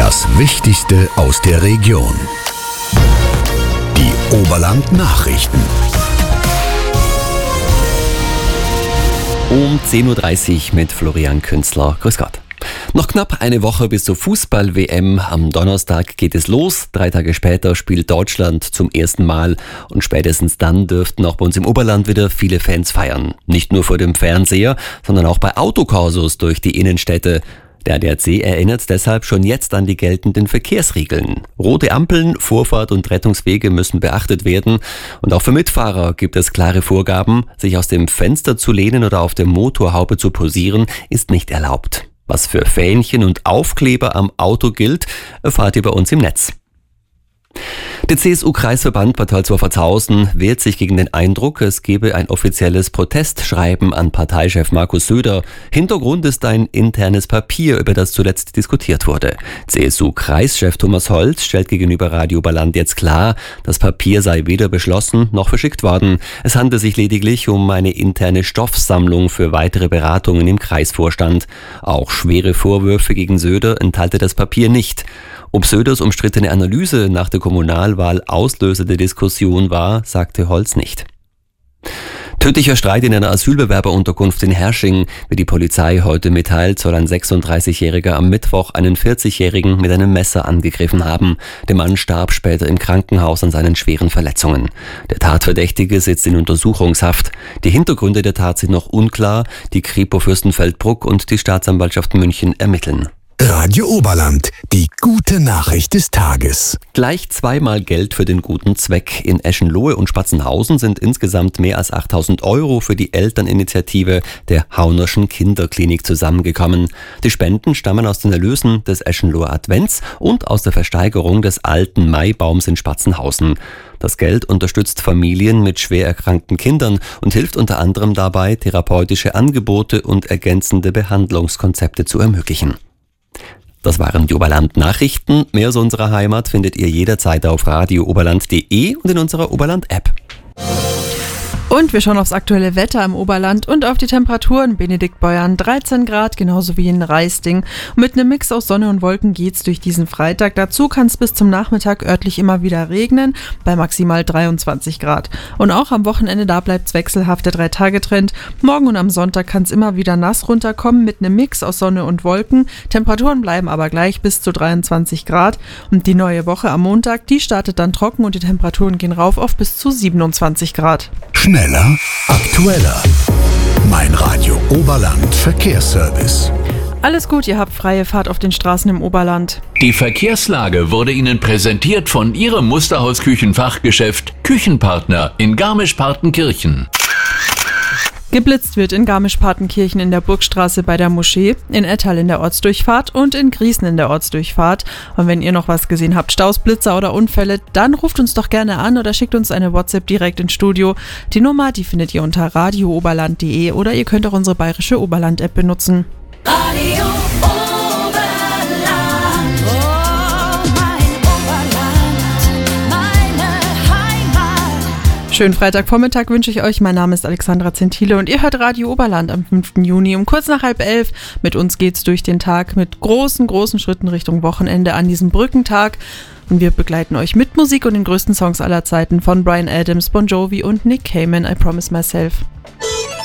Das Wichtigste aus der Region. Die Oberland-Nachrichten. Um 10.30 Uhr mit Florian Künzler. Grüß Gott. Noch knapp eine Woche bis zur Fußball-WM. Am Donnerstag geht es los. 3 Tage später spielt Deutschland zum ersten Mal. Und spätestens dann dürften auch bei uns im Oberland wieder viele Fans feiern. Nicht nur vor dem Fernseher, sondern auch bei Autokorsos durch die Innenstädte. Der ADAC erinnert deshalb schon jetzt an die geltenden Verkehrsregeln. Rote Ampeln, Vorfahrt und Rettungswege müssen beachtet werden. Und auch für Mitfahrer gibt es klare Vorgaben. Sich aus dem Fenster zu lehnen oder auf der Motorhaube zu posieren, ist nicht erlaubt. Was für Fähnchen und Aufkleber am Auto gilt, erfahrt ihr bei uns im Netz. Der CSU-Kreisverband Bad Tölz-Wolfertshausen wehrt sich gegen den Eindruck, es gebe ein offizielles Protestschreiben an Parteichef Markus Söder. Hintergrund ist ein internes Papier, über das zuletzt diskutiert wurde. CSU-Kreischef Thomas Holz stellt gegenüber Radio Oberland jetzt klar, das Papier sei weder beschlossen noch verschickt worden. Es handle sich lediglich um eine interne Stoffsammlung für weitere Beratungen im Kreisvorstand. Auch schwere Vorwürfe gegen Söder enthalte das Papier nicht. Ob Söders umstrittene Analyse nach der Kommunalwahl Auslöser der Diskussion war, sagte Holz nicht. Tödlicher Streit in einer Asylbewerberunterkunft in Hersching. Wie die Polizei heute mitteilt, soll ein 36-Jähriger am Mittwoch einen 40-Jährigen mit einem Messer angegriffen haben. Der Mann starb später im Krankenhaus an seinen schweren Verletzungen. Der Tatverdächtige sitzt in Untersuchungshaft. Die Hintergründe der Tat sind noch unklar. Die Kripo Fürstenfeldbruck und die Staatsanwaltschaft München ermitteln. Radio Oberland, die gute Nachricht des Tages. Gleich zweimal Geld für den guten Zweck. In Eschenlohe und Spatzenhausen sind insgesamt mehr als 8.000 € für die Elterninitiative der Haunerschen Kinderklinik zusammengekommen. Die Spenden stammen aus den Erlösen des Eschenloher Advents und aus der Versteigerung des alten Maibaums in Spatzenhausen. Das Geld unterstützt Familien mit schwer erkrankten Kindern und hilft unter anderem dabei, therapeutische Angebote und ergänzende Behandlungskonzepte zu ermöglichen. Das waren die Oberland-Nachrichten. Mehr aus unserer Heimat findet ihr jederzeit auf radiooberland.de und in unserer Oberland-App. Und wir schauen aufs aktuelle Wetter im Oberland und auf die Temperaturen. Benediktbeuern 13 Grad, genauso wie in Raisting. Und mit einem Mix aus Sonne und Wolken geht's durch diesen Freitag. Dazu kann es bis zum Nachmittag örtlich immer wieder regnen, bei maximal 23 Grad. Und auch am Wochenende, da bleibt's wechselhaft der 3-Tage-Trend. Morgen und am Sonntag kann es immer wieder nass runterkommen mit einem Mix aus Sonne und Wolken. Temperaturen bleiben aber gleich bis zu 23 Grad. Und die neue Woche am Montag, die startet dann trocken und die Temperaturen gehen rauf auf bis zu 27 Grad. Schneller, aktueller. Mein Radio Oberland Verkehrsservice. Alles gut, ihr habt freie Fahrt auf den Straßen im Oberland. Die Verkehrslage wurde Ihnen präsentiert von Ihrem Musterhaus-Küchenfachgeschäft Küchenpartner in Garmisch-Partenkirchen. Geblitzt wird in Garmisch-Partenkirchen in der Burgstraße bei der Moschee, in Ettal in der Ortsdurchfahrt und in Griesen in der Ortsdurchfahrt. Und wenn ihr noch was gesehen habt, Staus, Blitzer oder Unfälle, dann ruft uns doch gerne an oder schickt uns eine WhatsApp direkt ins Studio. Die Nummer, die findet ihr unter radiooberland.de oder ihr könnt auch unsere bayerische Oberland-App benutzen. Radio Oberland, oh mein Oberland, meine Heimat. Schönen Freitagvormittag wünsche ich euch. Mein Name ist Alexandra Zentile und ihr hört Radio Oberland am 5. Juni um kurz nach 10:30. Mit uns geht's durch den Tag mit großen Schritten Richtung Wochenende an diesem Brückentag. Und wir begleiten euch mit Musik und den größten Songs aller Zeiten von Bryan Adams, Bon Jovi und Nick Cayman, I Promise Myself.